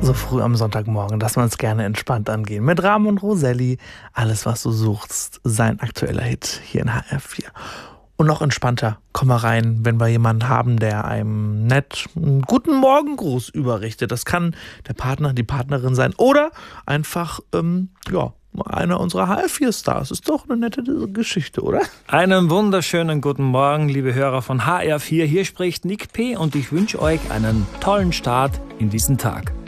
So früh am Sonntagmorgen, dass wir uns gerne entspannt angehen. Mit Rahm und Roselli, alles was du suchst, sein aktueller Hit hier in HR4. Und noch entspannter, komm mal rein, wenn wir jemanden haben, der einem nett einen guten Morgengruß überrichtet. Das kann der Partner, die Partnerin sein oder einfach, einer unserer HR4-Stars. Ist doch eine nette Geschichte, oder? Einen wunderschönen guten Morgen, liebe Hörer von HR4. Hier spricht Nick P. und ich wünsche euch einen tollen Start in diesen Tag.